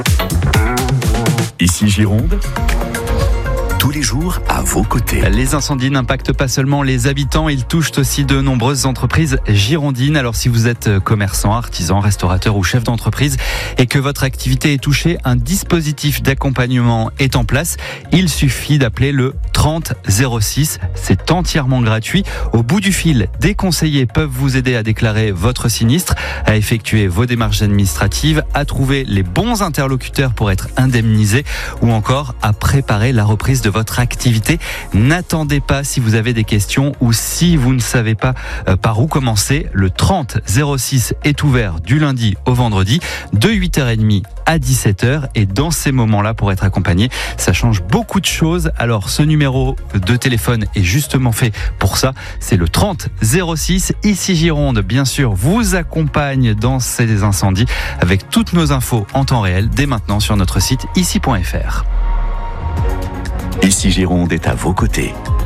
Ici Gironde, tous les jours à vos côtés. Les incendies n'impactent pas seulement les habitants, ils touchent aussi de nombreuses entreprises girondines. Alors si vous êtes commerçant, artisan, restaurateur ou chef d'entreprise et que votre activité est touchée, un dispositif d'accompagnement est en place. Il suffit d'appeler le 30 06. C'est entièrement gratuit. Au bout du fil, des conseillers peuvent vous aider à déclarer votre sinistre, à effectuer vos démarches administratives, à trouver les bons interlocuteurs pour être indemnisé ou encore à préparer la reprise de votre activité. N'attendez pas si vous avez des questions ou si vous ne savez pas par où commencer. Le 30 06 est ouvert du lundi au vendredi de 8h30 à 17h et dans ces moments-là, pour être accompagné, ça change beaucoup de choses. Alors ce numéro de téléphone est justement fait pour ça. C'est le 30 06. Ici Gironde, bien sûr, vous accompagne dans ces incendies avec toutes nos infos en temps réel dès maintenant sur notre site ici.fr. Ici Gironde est à vos côtés.